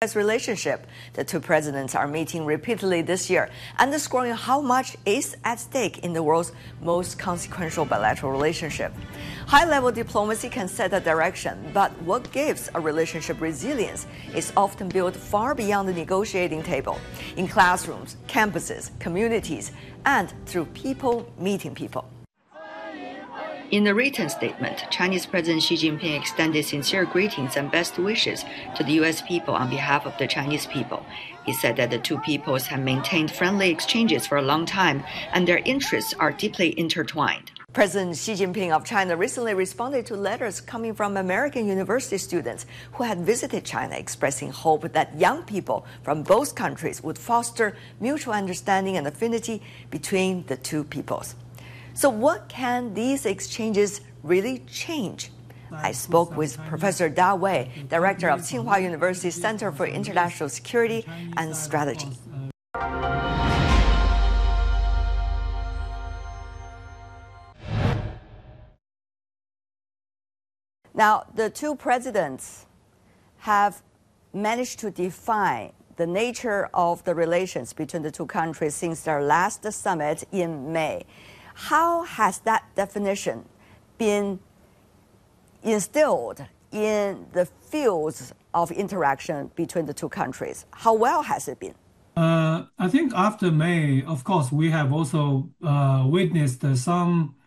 relationship. The two presidents are meeting repeatedly this year, underscoring how much is at stake in the world's most consequential bilateral relationship. High-level diplomacy can set a direction, but what gives a relationship resilience is often built far beyond the negotiating table, in classrooms, campuses, communities, and through people meeting people. In a written statement, Chinese President Xi Jinping extended sincere greetings and best wishes to the U.S. people on behalf of the Chinese people. He said that the two peoples have maintained friendly exchanges for a long time, and their interests are deeply intertwined. President Xi Jinping of China recently responded to letters coming from American university students who had visited China, expressing hope that young people from both countries would foster mutual understanding and affinity between the two peoples. So what can these exchanges really change? I spoke with Professor Da Wei, director of Tsinghua University's Center for International Security and Strategy. Now, the two presidents have managed to define the nature of the relations between the two countries since their last summit in May. How has that definition been instilled in the fields of interaction between the two countries? How well has it been? I think after May, of course, we have also witnessed some